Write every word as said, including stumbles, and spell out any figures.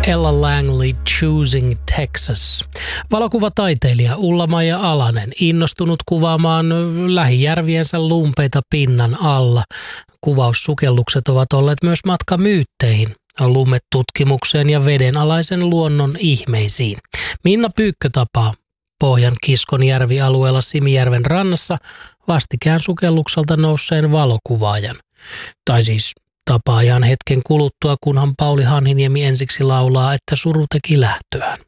Ella Langley Choosing Texas. Valokuvataiteilija Ulla-Maija Alanen innostunut kuvaamaan lähijärviensä lumpeita pinnan alla. Kuvaussukellukset ovat olleet myös matka myytteihin, lumetutkimukseen ja vedenalaisen luonnon ihmeisiin. Minna Pyykkö tapaa Pohjan Kiskonjärvi-alueella Simijärven rannassa vastikään sukellukselta nousseen valokuvaajan. Tai siis tapaa ihan hetken kuluttua, kunhan Pauli Hanhiniemi ensiksi laulaa, että suru teki lähtöään.